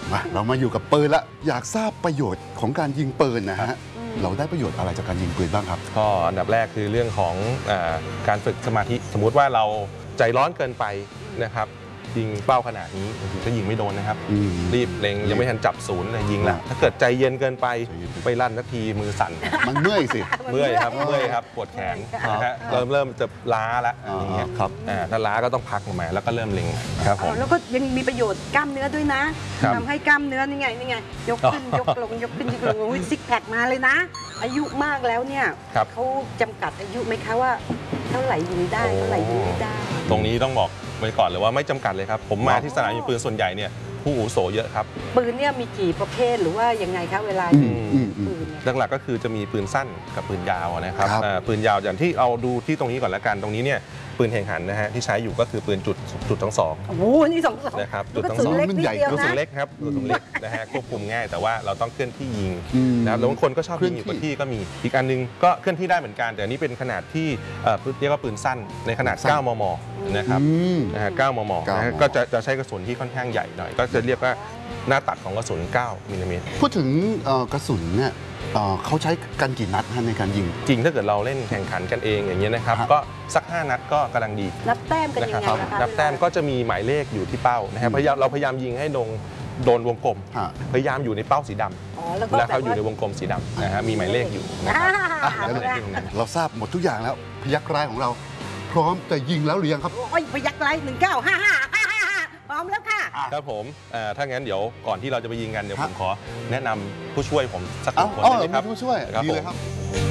เรามาอยู่กับปืนละอยากทราบประโยชน์ของการยิงปืนนะฮะเราได้ประโยชน์อะไรจากการยิงปืนบ้างครับก็อันดับแรกคือเรื่องของการฝึกสมาธิสมมุติว่าเราใจร้อนเกินไปนะครับยิงเป้าขนาดนี้บางทีก็ยิงไม่โดนนะครับรีบเล็งยังไม่ทันจับศูนย์เลยยิงแล้วถ้าเกิดใจเย็นเกินไปไปลั่นนาทีมือสั่นมันเมื่อยสิเมื่อยครับปวดแขนนะฮะเริ่มจะล้าแล้วอย่างเงี้ยครับถ้าล้าก็ต้องพักมาแล้วก็เริ่มเล็งครับผมแล้วก็ยังมีประโยชน์กล้ามเนื้อด้วยนะทำให้กล้ามเนื้อนี่ไงยกขึ้นยกลงยกขึ้นยกลงซิกแพคมาเลยนะอายุมากแล้วเนี่ยเขาจำกัดอายุไหมคะว่าเท่าไหร่ยิงได้เท่าไหร่ยิงไม่ได้ตรงนี้ต้องบอกไว้ก่อนเลยว่าไม่จำกัดเลยครับผมมาที่สนามยิงปืนส่วนใหญ่เนี่ยผู้อาวุโสเยอะครับปืนเนี่ยมีกี่ประเภทหรือว่ายังไงคะเวลายิงปืนหลักๆก็คือจะมีปืนสั้นกับปืนยาวนะครับปืนยาวอย่างที่เอาดูที่ตรงนี้ก่อนละกันตรงนี้เนี่ยปืนแข่งขันนะฮะที่ใช้อยู่ก็คือปืนจุดทั้งสองโอ้โหนี่สองนะครับจุดทั้งสองมันใหญ่กระสุนเล็กครับกระสุนเล็กนะฮะควบคุมง่ายแต่ว่าเราต้องเคลื่อนที่ยิงนะครับแล้วบางคนก็ชอบยิงอยู่กับที่ก็มีอีกอันนึงก็เคลื่อนที่ได้เหมือนกันแต่อันนี้เป็นขนาดที่เรียกว่าปืนสั้นในขนาด9 มมนะครับ9 มมก็จะใช้กระสุนที่ค่อนข้างใหญ่หน่อยก็จะเรียกว่าหน้าตัดของกระสุน9 มิลลิเมตรพูดถึงกระสุนเนี่ยเขาใช้กันกี่นัดในการยิงจริงถ้าเกิดเราเล่นแข่งขันกันเองอย่างเงี้ยนะครับก็สัก5 นัดก็กำลังดีนับแต้มกันยังไงนะคะนับแต้มก็จะมีหมายเลขอยู่ที่เป้านะครับเราพยายามยิงให้โดนวงกลมพยายามอยู่ในเป้าสีดำแล้วเขาอยู่ในวงกลมสีดำนะฮะมีหมายเลขอยู่นะครับเราทราบหมดทุกอย่างแล้วพยัคฆ์ร้ายของเราพร้อมจะยิงแล้วหรือยังครับโอ้ยพยัคฆ์ร้าย1955พร้อมแล้วค่ะครับผมถ้างั้นเดี๋ยวก่อนที่เราจะไปยิงกันเดี๋ยวผมขอแนะนำผู้ช่วยผมสักคนได้ไหมครับผู้ช่วยดีเลยครับ